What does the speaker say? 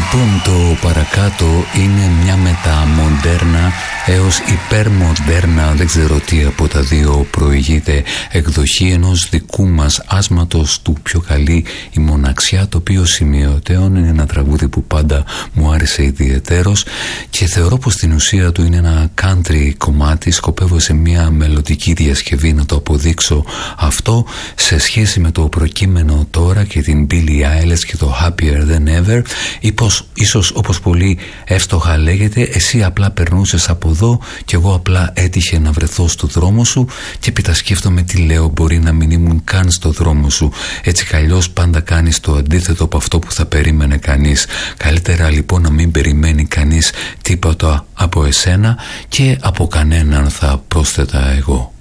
Λοιπόν, το παρακάτω είναι μια μεταμοντέρνα έως υπερμοντέρνα, δεν ξέρω τι από τα δύο προηγείται, εκδοχή ενός δικού μας άσματος του πιο καλή η μοναξιά, το οποίο σημειωτέων είναι ένα τραγούδι που πάντα μου άρεσε ιδιαιτέρως και θεωρώ πως στην ουσία του είναι ένα country κομμάτι. Σκοπεύω σε μια μελλοντική διασκευή να το αποδείξω αυτό σε σχέση με το προκείμενο τώρα και την Billie Eilish και το Happier Than Ever. Ίσως όπως πολύ εύστοχα λέγεται, εσύ απλά περνούσες από εδώ και εγώ απλά έτυχε να βρεθώ στο δρόμο σου και έπειτα σκέφτομαι τι λέω, μπορεί να μην ήμουν καν στο δρόμο σου. Έτσι καλλιώς πάντα κάνεις το αντίθετο από αυτό που θα περίμενε κανείς. Καλύτερα λοιπόν να μην περιμένει κανείς τίποτα από εσένα και από κανέναν, θα πρόσθετα εγώ.